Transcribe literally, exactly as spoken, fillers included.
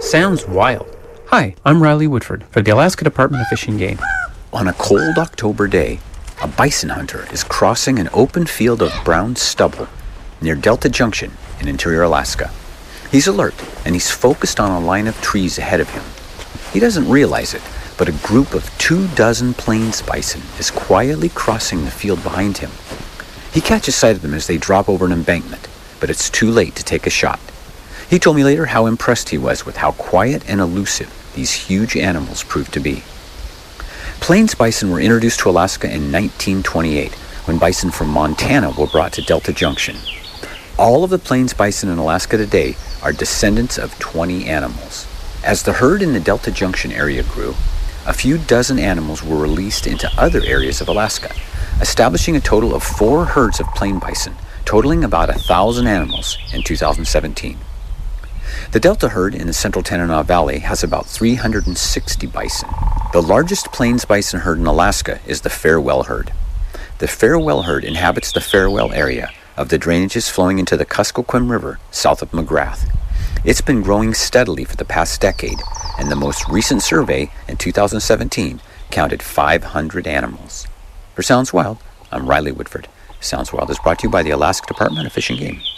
Sounds wild. Hi, I'm Riley Woodford for the Alaska Department of Fish and Game. On a cold October day, a bison hunter is crossing an open field of brown stubble near Delta Junction in interior Alaska. He's alert, and he's focused on a line of trees ahead of him. He doesn't realize it, but a group of two dozen plains bison is quietly crossing the field behind him. He catches sight of them as they drop over an embankment, but it's too late to take a shot. He told me later how impressed he was with how quiet and elusive these huge animals proved to be. Plains bison were introduced to Alaska in nineteen twenty-eight, when bison from Montana were brought to Delta Junction. All of the plains bison in Alaska today are descendants of twenty animals. As the herd in the Delta Junction area grew, a few dozen animals were released into other areas of Alaska, establishing a total of four herds of plain bison, totaling about a thousand animals in two thousand seventeen. The Delta herd in the central Tanana Valley has about three hundred sixty bison. The largest plains bison herd in Alaska is the Farewell herd. The Farewell herd inhabits the Farewell area of the drainages flowing into the Kuskokwim River south of McGrath. It's been growing steadily for the past decade, and the most recent survey in two thousand seventeen counted five hundred animals. For Sounds Wild, I'm Riley Woodford. Sounds Wild is brought to you by the Alaska Department of Fish and Game.